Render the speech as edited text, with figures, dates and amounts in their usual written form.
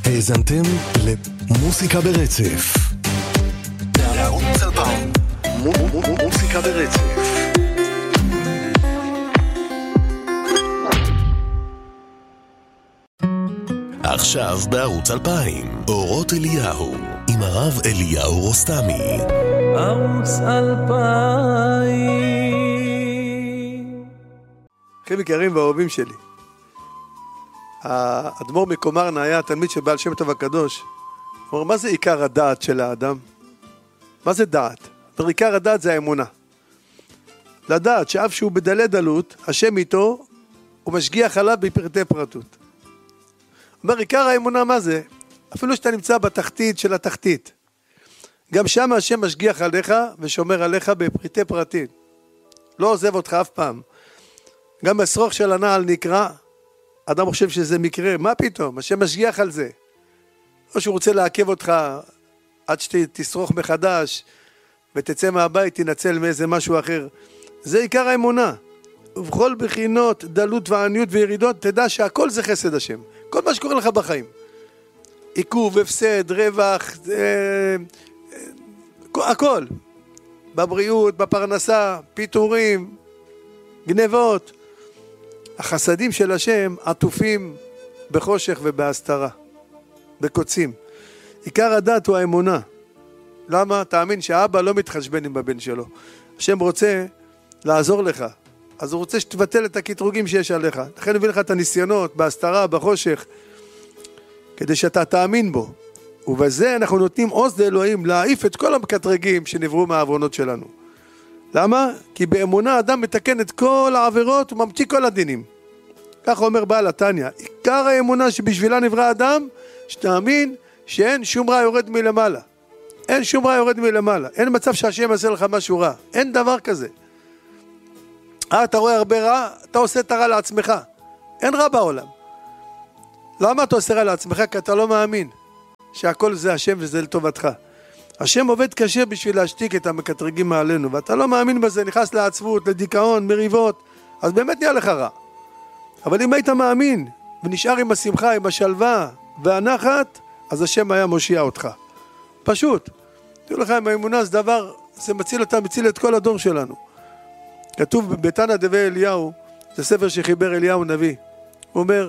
האזנתם למוסיקה ברצף. לערוץ 2000 מוסיקה ברצף. עכשיו בערוץ 2000 אורות אליהו עם הרב אליהו רוסטמי. ערוץ 2000. אחים יקרים ואהובים שלי, האדמו"ר מקומרנה היה תלמיד של בעל שם טוב הקדוש. הוא אומר, מה זה עיקר הדעת של האדם? מה זה דעת? עיקר הדעת זה האמונה. לדעת שאף שהוא בדלי דלות, השם איתו, הוא משגיח עליו בפרטי פרטות. אומר, עיקר האמונה מה זה? אפילו שאתה נמצא בתחתית של התחתית, גם שם השם משגיח עליך ושומר עליך בפרטי פרטים. לא עוזב אותך אף פעם. גם השרוך של הנעל נקרא, אדם חושב שזה מקרה, מה פתאום? השם משגיח על זה. או שהוא רוצה לעכב אותך עד שתשרוך מחדש ותצא מהבית, תנצל מאיזה משהו אחר. זה עיקר האמונה. ובכל בחינות דלות ועניות וירידות, תדע שהכל זה חסד השם. כל מה שקורה לך בחיים. עיכוב, הפסד, רווח, הכל. בבריאות, בפרנסה, פיתורים, גנבות. החסדים של השם עטופים בחושך ובהסתרה, בקוצים. עיקר הדת הוא האמונה. למה? תאמין שהאבא לא מתחשבן עם הבן שלו. השם רוצה לעזור לך. אז הוא רוצה שתבטל את הקטרוגים שיש עליך. לכן הביא לך את הניסיונות, בהסתרה, בחושך, כדי שאתה תאמין בו. ובזה אנחנו נותנים עוז לאלוהים להעיף את כל המקטרגים שנבראו מהעוונות שלנו. למה? כי באמונה אדם מתקן את כל העבירות וממציא כל הדינים. ככה אומר בעל התניא. עיקר האמונה שבשבילה נברא אדם, שתאמין שאין שום רע יורד מלמעלה. אין שום רע יורד מלמעלה. אין מצב שהשם יעשה לך משהו רע. אין דבר כזה. אתה רואה הרבה רע, אתה עושה את הרע לעצמך. אין רע בעולם. למה אתה עושה רע לעצמך? כי אתה לא מאמין שהכל זה השם וזה לטובתך. השם עובד קשה בשביל להשתיק את המקטרגים מעלינו, ואתה לא מאמין בזה, נכנס לעצבות, לדיכאון, מריבות, אז באמת נהיה לך רע. אבל אם היית מאמין ונשאר עם השמחה, עם השלווה והנחת, אז השם היה מושיע אותך. פשוט. תראו לך, עם האמונה זה דבר, זה מציל אותה, מציל את כל הדור שלנו. כתוב בתנא דבי אליהו, זה ספר שחיבר אליהו נביא. הוא אומר,